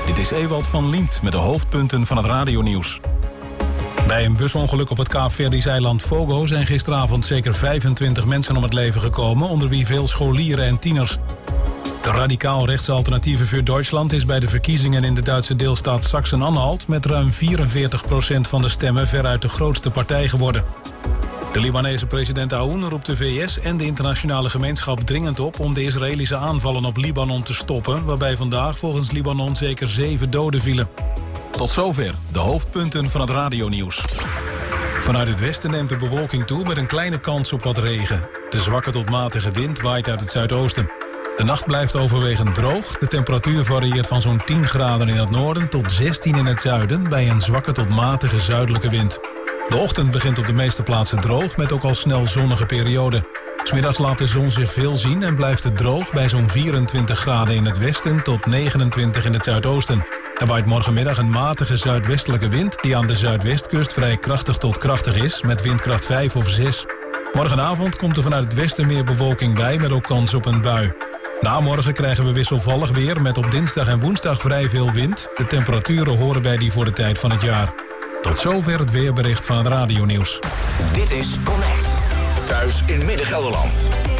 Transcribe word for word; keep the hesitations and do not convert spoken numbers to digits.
Dit is Ewald van Liemt met de hoofdpunten van het radionieuws. Bij een busongeluk op het Kaapverdisch eiland Fogo zijn gisteravond zeker vijfentwintig mensen om het leven gekomen, onder wie veel scholieren en tieners. De radicaal-rechtse Alternatieven voor Duitsland is bij de verkiezingen in de Duitse deelstaat Sachsen-Anhalt met ruim vierenveertig procent van de stemmen veruit de grootste partij geworden. De Libanese president Aoun roept de V S en de internationale gemeenschap dringend op om de Israëlische aanvallen op Libanon te stoppen, waarbij vandaag volgens Libanon zeker zeven doden vielen. Tot zover de hoofdpunten van het radionieuws. Vanuit het westen neemt de bewolking toe met een kleine kans op wat regen. De zwakke tot matige wind waait uit het zuidoosten. De nacht blijft overwegend droog. De temperatuur varieert van zo'n tien graden in het noorden tot zestien in het zuiden bij een zwakke tot matige zuidelijke wind. De ochtend begint op de meeste plaatsen droog met ook al snel zonnige perioden. 'S Middags laat de zon zich veel zien en blijft het droog bij zo'n vierentwintig graden in het westen tot negenentwintig in het zuidoosten. Er waait morgenmiddag een matige zuidwestelijke wind die aan de zuidwestkust vrij krachtig tot krachtig is met windkracht vijf of zes. Morgenavond komt er vanuit het westen meer bewolking bij met ook kans op een bui. Na morgen krijgen we wisselvallig weer met op dinsdag en woensdag vrij veel wind. De temperaturen horen bij die voor de tijd van het jaar. Tot zover het weerbericht van het radionieuws. Dit is Connect. Thuis in Midden-Gelderland.